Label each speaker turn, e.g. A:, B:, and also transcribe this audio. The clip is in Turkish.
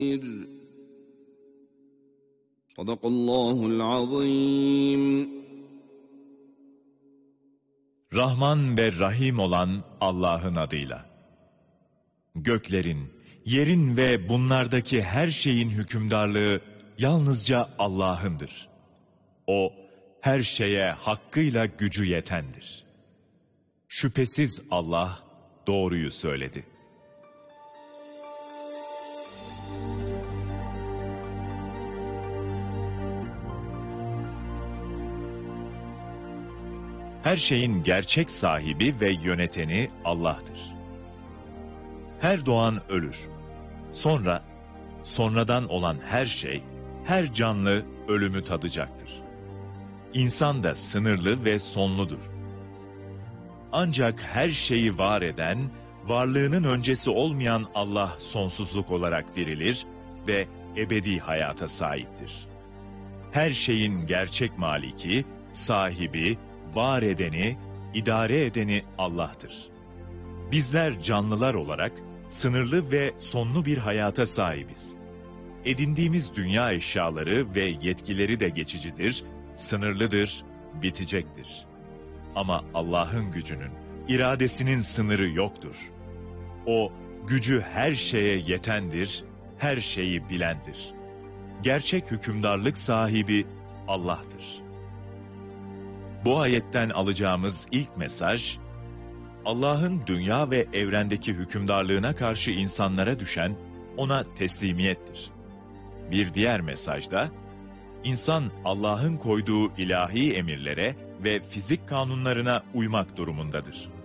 A: Sadakallahul azim.
B: Rahman ve Rahim olan Allah'ın adıyla. Göklerin, yerin ve bunlardaki her şeyin hükümdarlığı yalnızca Allah'ındır. O, her şeye hakkıyla gücü yetendir. Şüphesiz Allah doğruyu söyledi. Her şeyin gerçek sahibi ve yöneteni Allah'tır. Her doğan ölür. Sonradan olan her şey, her canlı ölümü tadacaktır. İnsan da sınırlı ve sonludur. Ancak her şeyi var eden, varlığının öncesi olmayan Allah sonsuzluk olarak dirilir ve ebedi hayata sahiptir. Her şeyin gerçek maliki, sahibi, var edeni, idare edeni Allah'tır. Bizler canlılar olarak sınırlı ve sonlu bir hayata sahibiz. Edindiğimiz dünya eşyaları ve yetkileri de geçicidir, sınırlıdır, bitecektir. Ama Allah'ın gücünün, iradesinin sınırı yoktur. O, gücü her şeye yetendir, her şeyi bilendir. Gerçek hükümdarlık sahibi Allah'tır. Bu ayetten alacağımız ilk mesaj, Allah'ın dünya ve evrendeki hükümdarlığına karşı insanlara düşen ona teslimiyettir. Bir diğer mesajda, insan Allah'ın koyduğu ilahi emirlere ve fizik kanunlarına uymak durumundadır.